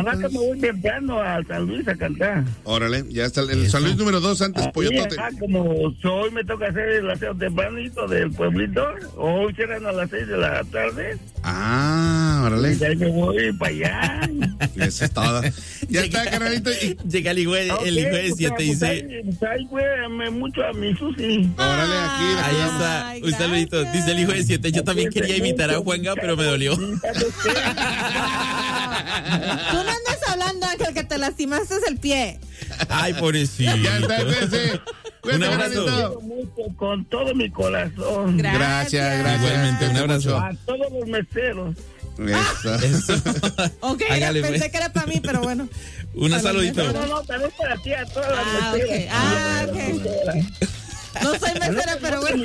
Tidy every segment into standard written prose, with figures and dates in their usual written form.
rato pues. me voy temprano a San Luis a cantar. Órale, ya está el San Luis número 2 antes Pollotote. Como hoy me toca hacer el aseo tempranito del pueblito, hoy cierran a las 6 de la tarde. Órale. Y ahí me voy para allá. Eso es todo. Ya está, carnalito. Llega el hijo de 7 y dice... Ay, cuídame mucho a mi Susi. Órale, aquí. Ahí está. Un saludito. Dice el hijo de 7. Yo también quería imitar a Juanga, pero me dolió. Tú no andas hablando, Ángel, que te lastimaste el pie. Ay, pobrecito. Ya está, cuídense. Un abrazo. Con todo mi corazón. Gracias. Igualmente, un abrazo. A todos los meseros. Eso. Ok, Hágale, pensé pues. que era para mí, pero bueno. Un saludito. No, también para ti, a todas las meseras. Ok. No soy mesera, pero bueno.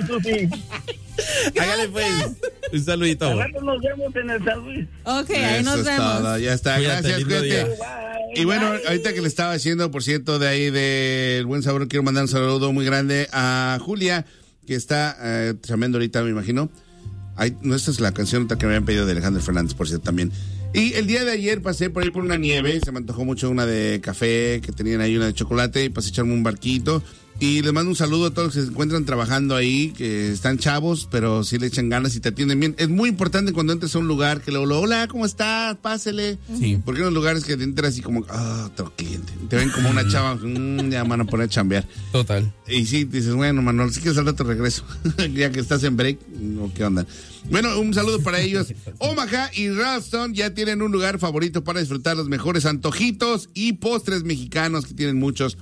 Hágale pues. Un saludito. A rato nos vemos en el San Luis. Ok, ahí nos Eso es vemos. todo. Ya está, Cuídate, gracias, lindo cuídate. día. Y bueno, ahorita que le estaba haciendo, por cierto, de ahí del Buen Sabor, quiero mandar un saludo muy grande a Julia, que está chambeando ahorita, me imagino. No, esta es la canción que me habían pedido de Alejandro Fernández, por cierto, también. Y el día de ayer pasé por ahí por una nieve, se me antojó mucho una de café, que tenían ahí una de chocolate, y pasé a echarme un barquito. Y les mando un saludo a todos los que se encuentran trabajando ahí, que están chavos, pero sí le echan ganas y te atienden bien. Es muy importante cuando entres a un lugar que luego, hola, ¿cómo estás? Pásele. Sí. Porque hay unos lugares que te entras así como, otro cliente. Te ven como una chava, ya van a poner a chambear. Total. Y sí, dices, bueno, Manuel, si quieres al rato regreso, ya que estás en break, ¿o qué onda? Bueno, un saludo para ellos. Omaha y Ralston ya tienen un lugar favorito para disfrutar los mejores antojitos y postres mexicanos, que tienen muchos.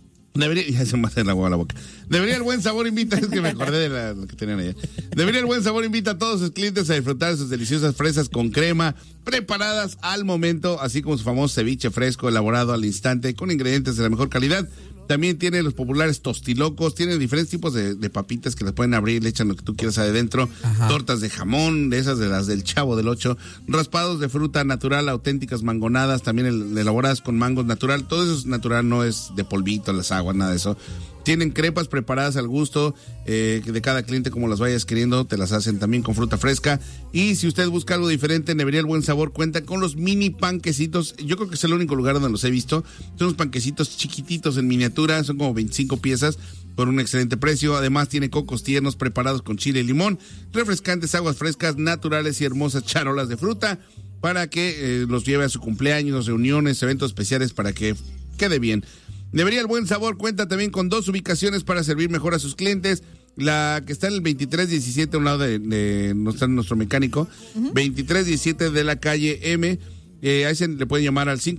Ya se me hace la agua a la boca. Debería el Buen Sabor invita, es que me acordé de lo que tenían allá. Debería el Buen Sabor invita a todos sus clientes a disfrutar de sus deliciosas fresas con crema, preparadas al momento, así como su famoso ceviche fresco, elaborado al instante, con ingredientes de la mejor calidad. También tiene los populares tostilocos, tiene diferentes tipos de papitas que las pueden abrir, le echan lo que tú quieras adentro, tortas de jamón, de esas de las del Chavo del 8, raspados de fruta natural, auténticas mangonadas, también elaboradas con mangos natural, todo eso es natural, no es de polvito, las aguas, nada de eso. Tienen crepas preparadas al gusto de cada cliente, como las vayas queriendo, te las hacen también con fruta fresca. Y si usted busca algo diferente, Nevería el Buen Sabor cuenta con los mini panquecitos. Yo creo que es el único lugar donde los he visto. Son unos panquecitos chiquititos en miniatura, son como 25 piezas por un excelente precio. Además tiene cocos tiernos preparados con chile y limón, refrescantes aguas frescas, naturales y hermosas charolas de fruta para que los lleve a su cumpleaños, reuniones, eventos especiales para que quede bien. Nevería el Buen Sabor cuenta también con 2 ubicaciones para servir mejor a sus clientes. La que está en el 2317 a un lado de nuestro mecánico, 2317 de la calle M. Ahí se le pueden llamar al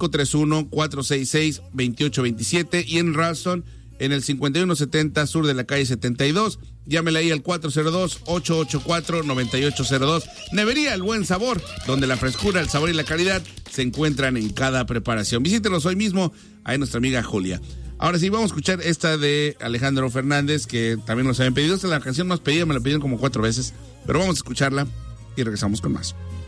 531-466-2827 y en Ralston en el 5170 sur de la calle 72. Llámele ahí al 402-884-9802. Nevería el Buen Sabor, donde la frescura, el sabor y la calidad se encuentran en cada preparación. Visítenos hoy mismo, ahí nuestra amiga Julia. Ahora sí, vamos a escuchar esta de Alejandro Fernández, que también nos habían pedido. Esta es la canción más pedida, me la pidieron como 4 veces, pero vamos a escucharla y regresamos con más.